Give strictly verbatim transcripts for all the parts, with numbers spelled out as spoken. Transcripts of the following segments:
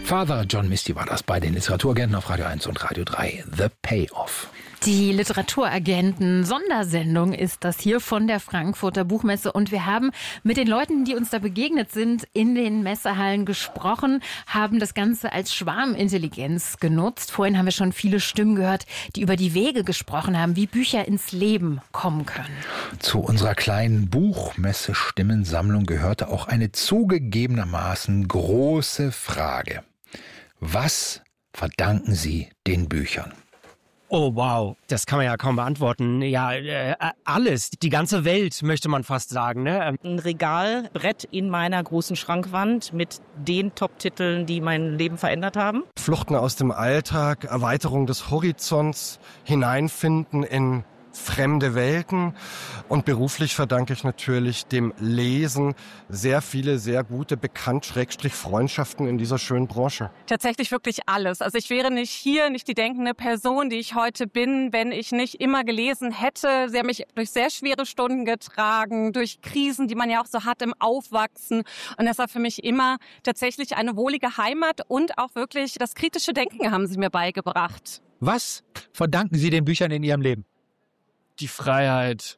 Father John Misty war das bei den Literaturagenten auf Radio eins und Radio drei. The Payoff. Die Literaturagenten-Sondersendung ist das hier von der Frankfurter Buchmesse. Und wir haben mit den Leuten, die uns da begegnet sind, in den Messehallen gesprochen, haben das Ganze als Schwarmintelligenz genutzt. Vorhin haben wir schon viele Stimmen gehört, die über die Wege gesprochen haben, wie Bücher ins Leben kommen können. Zu unserer kleinen Buchmesse-Stimmensammlung gehörte auch eine zugegebenermaßen große Frage. Was verdanken Sie den Büchern? Oh wow, das kann man ja kaum beantworten. Ja, äh, alles, die ganze Welt möchte man fast sagen. Ne? Ein Regalbrett in meiner großen Schrankwand mit den Top-Titeln, die mein Leben verändert haben. Fluchten aus dem Alltag, Erweiterung des Horizonts, hineinfinden in fremde Welten. Und beruflich verdanke ich natürlich dem Lesen sehr viele, sehr gute Bekannt-Freundschaften in dieser schönen Branche. Tatsächlich wirklich alles. Also ich wäre nicht hier, nicht die denkende Person, die ich heute bin, wenn ich nicht immer gelesen hätte. Sie haben mich durch sehr schwere Stunden getragen, durch Krisen, die man ja auch so hat im Aufwachsen. Und das war für mich immer tatsächlich eine wohlige Heimat und auch wirklich das kritische Denken haben sie mir beigebracht. Was verdanken Sie den Büchern in Ihrem Leben? Die Freiheit.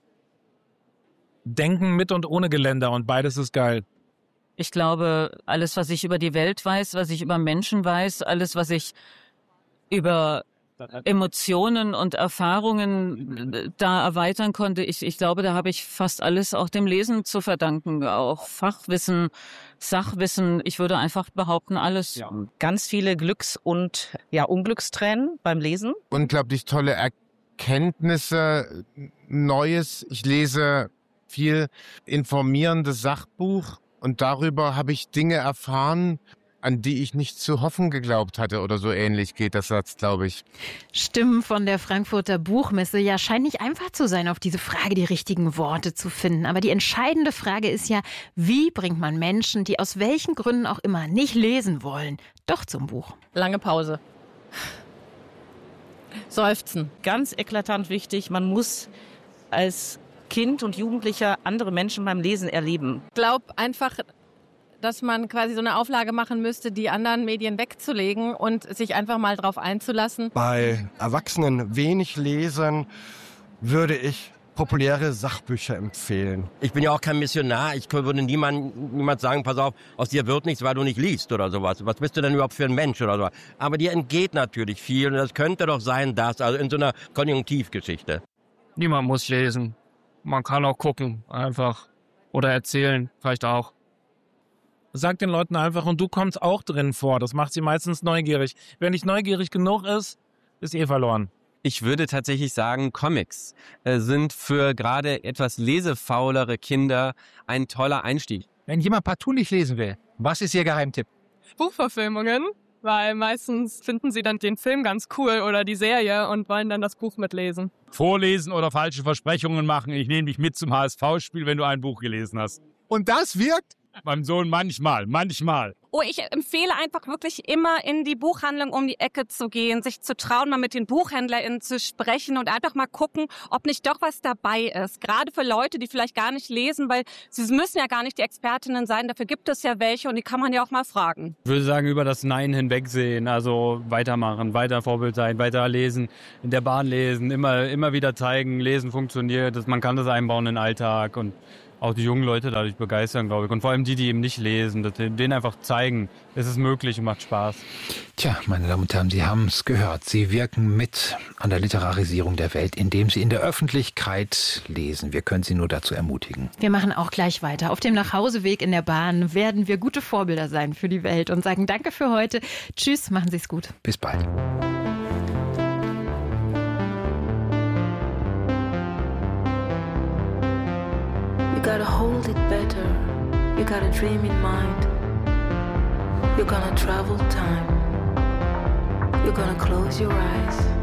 Denken mit und ohne Geländer und beides ist geil. Ich glaube, alles, was ich über die Welt weiß, was ich über Menschen weiß, alles, was ich über Emotionen und Erfahrungen da erweitern konnte, ich, ich glaube, da habe ich fast alles auch dem Lesen zu verdanken. Auch Fachwissen, Sachwissen, ich würde einfach behaupten, alles. Ja. Ganz viele Glücks- und ja, Unglückstränen beim Lesen. Unglaublich tolle Erkenntnisse, Neues. Ich lese viel informierendes Sachbuch und darüber habe ich Dinge erfahren, an die ich nicht zu hoffen geglaubt hatte oder so ähnlich geht das Satz, glaube ich. Stimmen von der Frankfurter Buchmesse. Ja, scheint nicht einfach zu sein, auf diese Frage die richtigen Worte zu finden. Aber die entscheidende Frage ist ja, wie bringt man Menschen, die aus welchen Gründen auch immer nicht lesen wollen, doch zum Buch? Lange Pause. Seufzen. Ganz eklatant wichtig, man muss als Kind und Jugendlicher andere Menschen beim Lesen erleben. Ich glaube einfach, dass man quasi so eine Auflage machen müsste, die anderen Medien wegzulegen und sich einfach mal drauf einzulassen. Bei Erwachsenen wenig Lesern würde ich populäre Sachbücher empfehlen. Ich bin ja auch kein Missionar. Ich würde niemand, niemand sagen, pass auf, aus dir wird nichts, weil du nicht liest oder sowas. Was bist du denn überhaupt für ein Mensch oder so? Aber dir entgeht natürlich viel und das könnte doch sein, dass, also in so einer Konjunktivgeschichte. Niemand muss lesen. Man kann auch gucken, einfach. Oder erzählen, vielleicht auch. Sag den Leuten einfach, und du kommst auch drin vor. Das macht sie meistens neugierig. Wer nicht neugierig genug ist, ist eh verloren. Ich würde tatsächlich sagen, Comics äh, sind für gerade etwas lesefaulere Kinder ein toller Einstieg. Wenn jemand partout nicht lesen will, was ist Ihr Geheimtipp? Buchverfilmungen, weil meistens finden sie dann den Film ganz cool oder die Serie und wollen dann das Buch mitlesen. Vorlesen oder falsche Versprechungen machen. Ich nehme dich mit zum H S V-Spiel, wenn du ein Buch gelesen hast. Und das wirkt? Meinem Sohn manchmal, manchmal. Oh, ich empfehle einfach wirklich immer in die Buchhandlung um die Ecke zu gehen, sich zu trauen, mal mit den BuchhändlerInnen zu sprechen und einfach mal gucken, ob nicht doch was dabei ist. Gerade für Leute, die vielleicht gar nicht lesen, weil sie müssen ja gar nicht die Expertinnen sein, dafür gibt es ja welche und die kann man ja auch mal fragen. Ich würde sagen, über das Nein hinwegsehen, also weitermachen, weiter Vorbild sein, weiter lesen, in der Bahn lesen, immer, immer wieder zeigen, lesen funktioniert, dass man kann das einbauen in den Alltag und auch die jungen Leute dadurch begeistern, glaube ich. Und vor allem die, die eben nicht lesen, denen einfach zeigen, es ist möglich und macht Spaß. Tja, meine Damen und Herren, Sie haben es gehört. Sie wirken mit an der Literarisierung der Welt, indem Sie in der Öffentlichkeit lesen. Wir können Sie nur dazu ermutigen. Wir machen auch gleich weiter. Auf dem Nachhauseweg in der Bahn werden wir gute Vorbilder sein für die Welt und sagen Danke für heute. Tschüss, machen Sie es gut. Bis bald. You gotta hold it better. You got a dream in mind. You're gonna travel time. You're gonna close your eyes.